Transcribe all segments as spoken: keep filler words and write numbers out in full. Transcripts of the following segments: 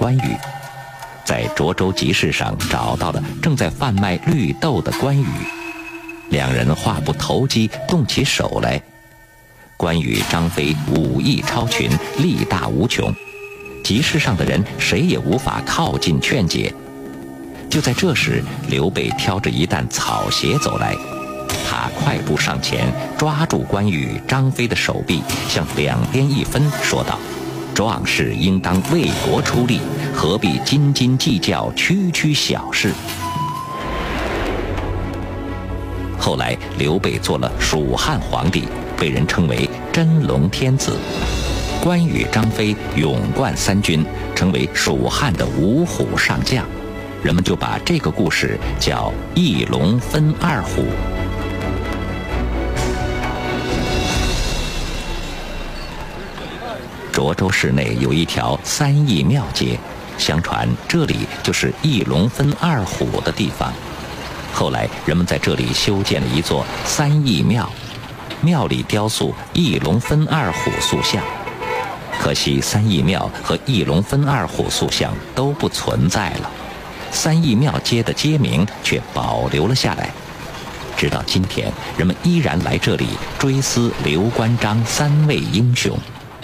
关羽，在涿州集市上找到了正在贩卖绿豆的关羽，两人话不投机，动起手来。关羽、张飞武艺超群，力大无穷，集市上的人谁也无法靠近劝解。就在这时，刘备挑着一担草鞋走来，他快步上前，抓住关羽、张飞的手臂，向两边一分，说道：“壮士应当为国出力，何必斤斤计较区区小事？”后来，刘备做了蜀汉皇帝，被人称为真龙天子。关羽、张飞勇冠三军，成为蜀汉的五虎上将。人们就把这个故事叫“一龙分二虎”。涿州市内有一条三义庙街，相传这里就是一龙分二虎的地方。后来人们在这里修建了一座三义庙，庙里雕塑一龙分二虎塑像。可惜三义庙和一龙分二虎塑像都不存在了，三义庙街的街名却保留了下来。直到今天，人们依然来这里追思刘关张三位英雄。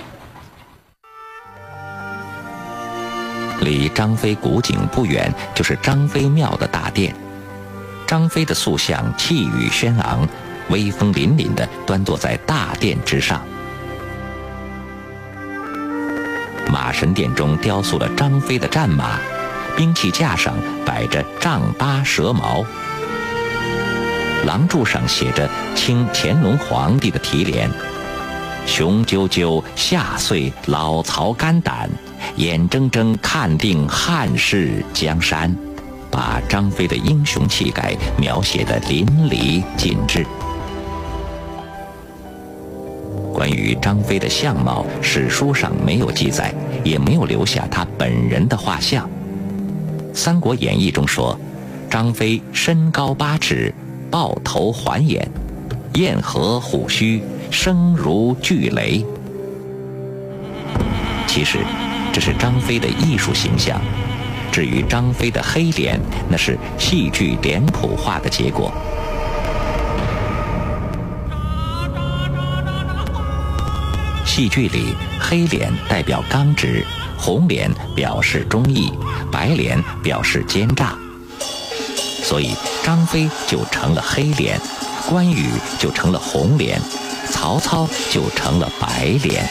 离张飞古井不远，就是张飞庙的大殿。张飞的塑像气宇轩昂，威风凛凛地端坐在大殿之上。马神殿中雕塑了张飞的战马，兵器架上摆着丈八蛇矛，廊柱上写着清乾隆皇帝的题联：“雄赳赳下遂老曹肝胆，眼睁睁看定汉室江山”，把张飞的英雄气概描写得淋漓尽致。关于张飞的相貌，史书上没有记载，也没有留下他本人的画像。《三国演义》中说，张飞身高八尺，豹头环眼，燕颌虎须，声如巨雷。其实这是张飞的艺术形象，至于张飞的黑脸，那是戏剧脸谱化的结果。戏剧里，黑脸代表刚直，红脸表示忠义，白脸表示奸诈，所以张飞就成了黑脸，关羽就成了红脸，曹操就成了白脸。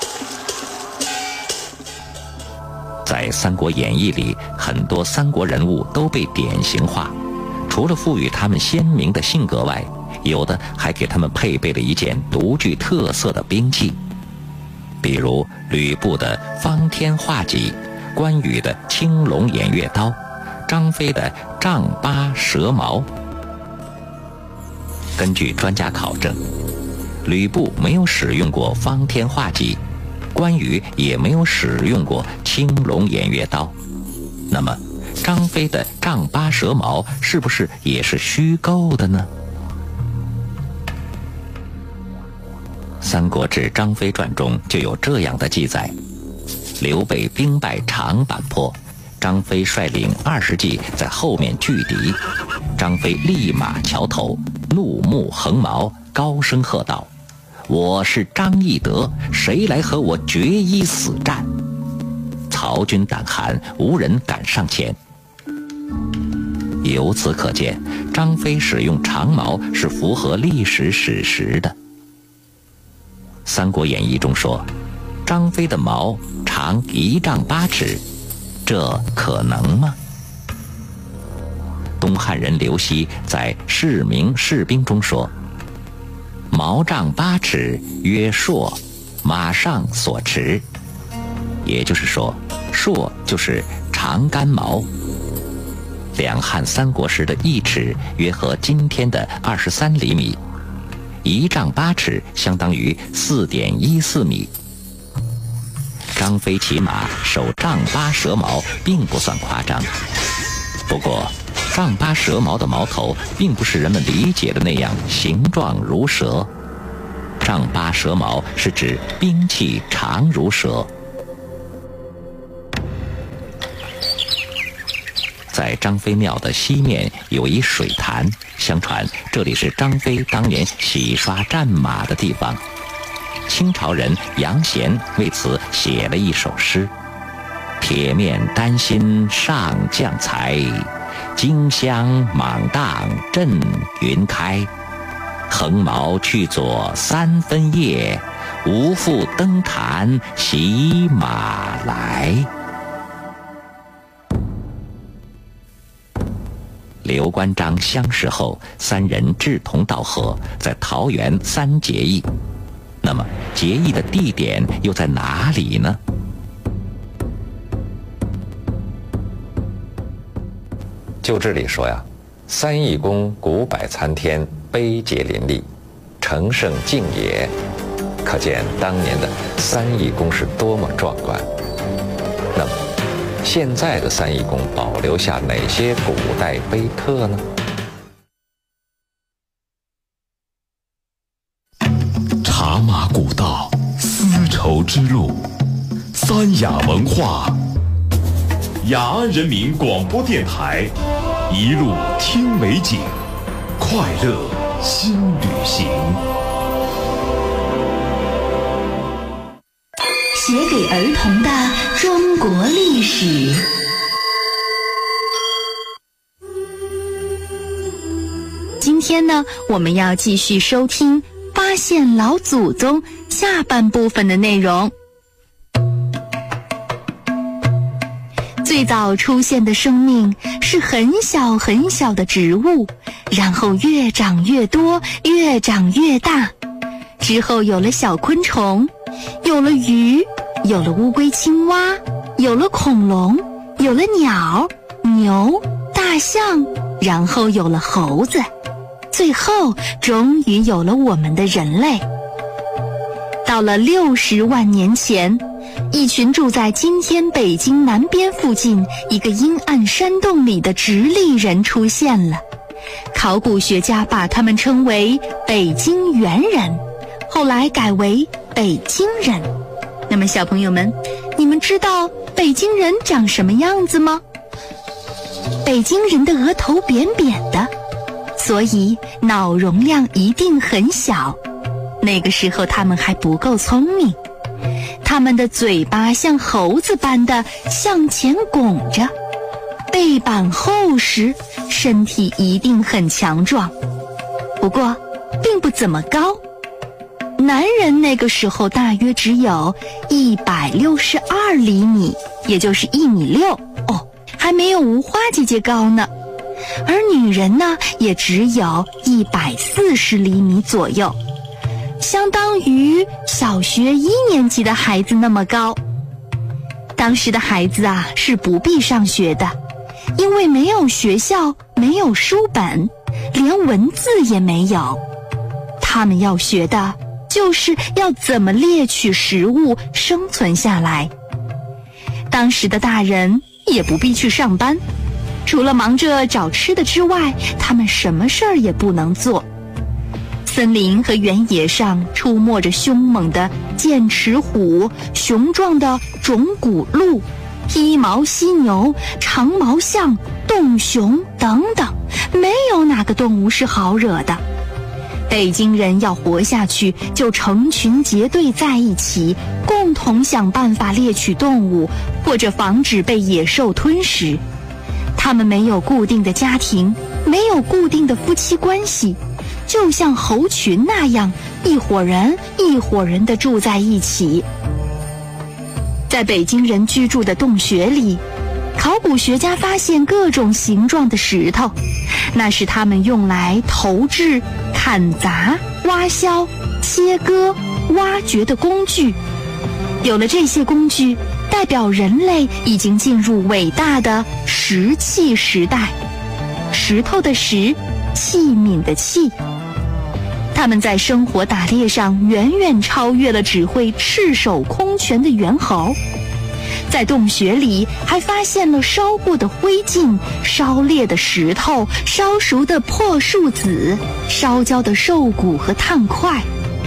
在《三国演义》里，很多三国人物都被典型化，除了赋予他们鲜明的性格外，有的还给他们配备了一件独具特色的兵器。比如吕布的方天画戟，关羽的青龙偃月刀，张飞的丈八蛇矛。根据专家考证，吕布没有使用过方天画戟，关羽也没有使用过青龙偃月刀。那么张飞的丈八蛇矛是不是也是虚构的呢？《三国志·张飞传》中就有这样的记载：刘备兵败长坂坡，张飞率领二十骑在后面拒敌，张飞立马桥头，怒目横矛，高声喝道：“我是张翼德，谁来和我决一死战？”曹军胆寒，无人敢上前。由此可见，张飞使用长矛是符合历史史实的。《三国演义》中说，张飞的矛长一丈八尺，这可能吗？东汉人刘熙在《释明释兵》中说，矛丈八尺，曰槊，马上所持。也就是说，槊就是长杆矛。两汉三国时的一尺约合今天的二十三厘米，一丈八尺相当于四点一四米。张飞骑马手丈八蛇矛并不算夸张，不过丈八蛇矛的矛头并不是人们理解的那样形状如蛇，丈八蛇矛是指兵器长如蛇。 在张飞庙的西面有一水潭，相传这里是张飞当年洗刷战马的地方。清朝人杨贤为此写了一首诗：铁面丹心上将才，荆襄莽荡震云开。横矛去左三分夜，无复登坛洗马来。刘关张相识后，三人志同道合，在桃园三结义。那么结义的地点又在哪里呢？ 就这里说呀，三义宫古柏参天，碑碣林立，成圣境也，可见当年的三义宫是多么壮观。那么现在的三义宫保留下哪些古代碑刻呢？ 茶马古道，丝绸之路，三雅文化，雅安人民广播电台，一路听美景，快乐新旅行。 写给儿童的中国历史。今天呢，我们要继续收听《发现老祖宗》下半部分的内容。最早出现的生命是很小很小的植物，然后越长越多，越长越大。之后有了小昆虫，有了鱼，有了乌龟、青蛙，有了恐龙，有了鸟、牛、大象，然后有了猴子，最后终于有了我们的人类。到了六十万年前，一群住在今天北京南边附近一个阴暗山洞里的直立人出现了，考古学家把他们称为北京猿人，后来改为北京人。那么小朋友们，你们知道北京人长什么样子吗？北京人的额头扁扁的，所以脑容量一定很小。那个时候他们还不够聪明，他们的嘴巴像猴子般的向前拱着，背板厚实，身体一定很强壮，不过并不怎么高。男人那个时候大约只有一百六十二厘米，也就是一米六哦，还没有无花姐姐高呢。而女人呢，也只有一百四十厘米左右，相当于小学一年级的孩子那么高。当时的孩子啊，是不必上学的，因为没有学校，没有书本，连文字也没有。他们要学的就是要怎么猎取食物生存下来。当时的大人也不必去上班，除了忙着找吃的之外，他们什么事儿也不能做。森林和原野上出没着凶猛的剑齿虎、雄壮的种骨鹿、披毛犀牛、长毛象、洞熊等等，没有哪个动物是好惹的。北京人要活下去，就成群结队在一起，共同想办法猎取动物，或者防止被野兽吞食。他们没有固定的家庭，没有固定的夫妻关系，就像猴群那样，一伙人一伙人地住在一起。在北京人居住的洞穴里，考古学家发现各种形状的石头，那是他们用来投掷、砍砸、挖削、切割、挖掘的工具。有了这些工具，代表人类已经进入伟大的石器时代。石头的石，器皿的器。他们在生活打猎上远远超越了只会赤手空拳的猿猴。在洞穴里还发现了烧过的灰烬、烧裂的石头、烧熟的破树籽、烧焦的兽骨和炭块。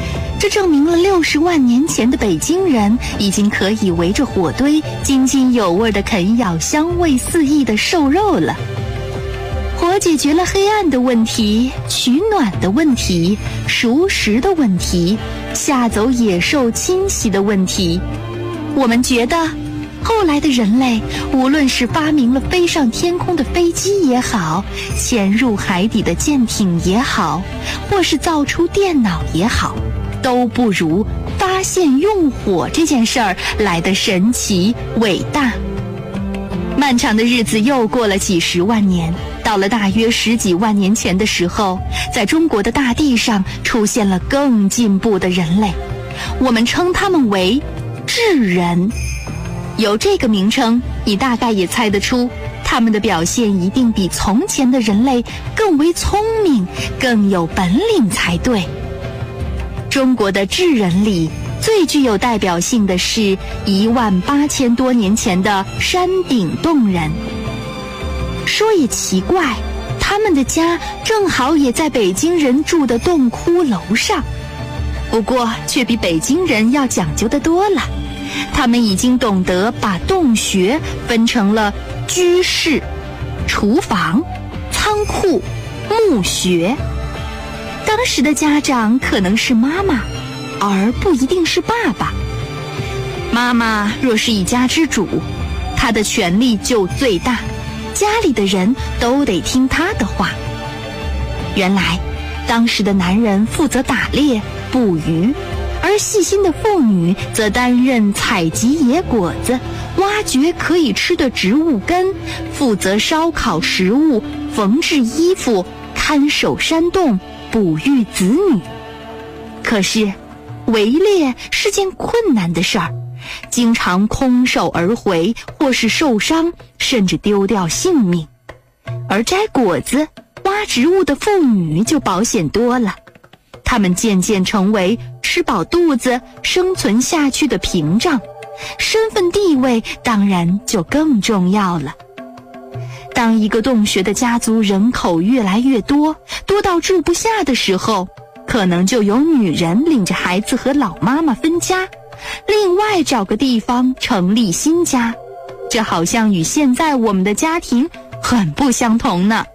这证明了六十万年前的北京人已经可以围着火堆津津有味地啃咬香味四溢的瘦肉了。火解决了黑暗的问题，取暖的问题，熟食的问题，吓走野兽侵袭的问题。我们觉得后来的人类，无论是发明了飞上天空的飞机也好，潜入海底的舰艇也好，或是造出电脑也好，都不如发现用火这件事儿来得神奇伟大。漫长的日子又过了几十万年，到了大约十几万年前的时候，在中国的大地上出现了更进步的人类，我们称他们为智人。有这个名称，你大概也猜得出，他们的表现一定比从前的人类更为聪明，更有本领才对。中国的智人里最具有代表性的是一万八千多年前的山顶洞人。说也奇怪，他们的家正好也在北京人住的洞窟楼上，不过却比北京人要讲究得多了。他们已经懂得把洞穴分成了居室、厨房、仓库、墓穴。当时的家长可能是妈妈，而不一定是爸爸。妈妈若是一家之主，她的权力就最大，家里的人都得听她的话。原来当时的男人负责打猎捕鱼，而细心的妇女则担任采集野果子、挖掘可以吃的植物根，负责烧烤食物、缝制衣服、看守山洞、哺育子女。可是围猎是件困难的事儿，经常空手而回，或是受伤，甚至丢掉性命。而摘果子、挖植物的妇女就保险多了，她们渐渐成为吃饱肚子生存下去的屏障，身份地位当然就更重要了。当一个洞穴的家族人口越来越多，多到住不下的时候，可能就有女人领着孩子和老妈妈分家，另外找个地方成立新家。这好像与现在我们的家庭很不相同呢。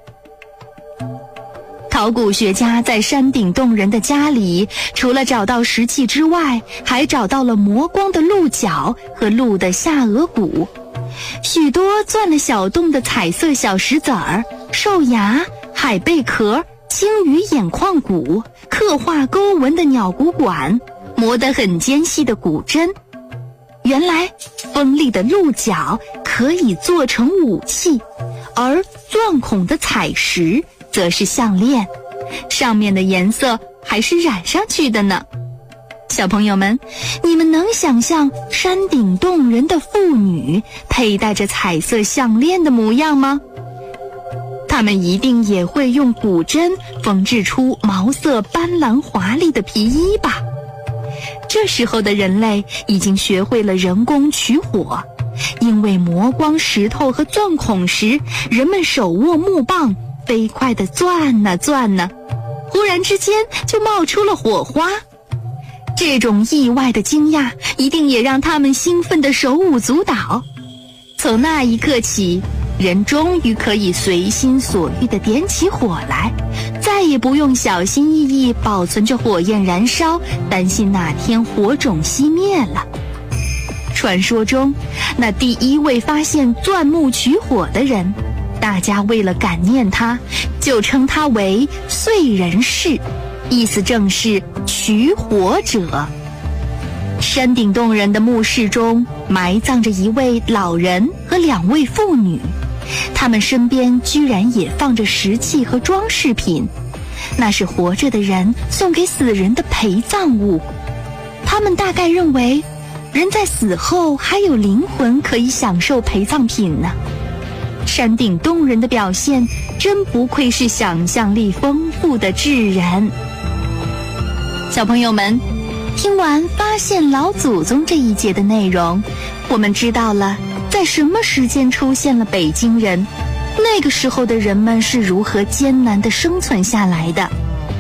考古学家在山顶洞人的家里，除了找到石器之外，还找到了磨光的鹿角和鹿的下颚骨，许多钻了小洞的彩色小石子儿、兽牙、海贝壳、青鱼眼眶骨、刻画勾纹的鸟骨管、磨得很尖细的骨针。原来锋利的鹿角可以做成武器，而钻孔的彩石则是项链，上面的颜色还是染上去的呢。小朋友们，你们能想象山顶洞人的妇女佩戴着彩色项链的模样吗？他们一定也会用骨针缝制出毛色斑斓华丽的皮衣吧。这时候的人类已经学会了人工取火，因为磨光石头和钻孔时，人们手握木棒，飞快地钻呐钻呐，忽然之间就冒出了火花。这种意外的惊讶一定也让他们兴奋得手舞足蹈。从那一刻起，人终于可以随心所欲地点起火来，再也不用小心翼翼保存着火焰燃烧，担心哪天火种熄灭了。传说中，那第一位发现钻木取火的人，大家为了感念他，就称他为燧人氏，意思正是取火者。山顶洞人的墓室中埋葬着一位老人和两位妇女，他们身边居然也放着石器和装饰品，那是活着的人送给死人的陪葬物。他们大概认为人在死后还有灵魂可以享受陪葬品呢。山顶洞人的表现真不愧是想象力丰富的智人。小朋友们，听完发现老祖宗这一节的内容，我们知道了在什么时间出现了北京人，那个时候的人们是如何艰难地生存下来的。在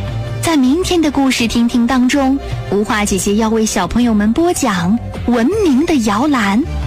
在明天的故事听听当中，无话姐姐要为小朋友们播讲《文明的摇篮》。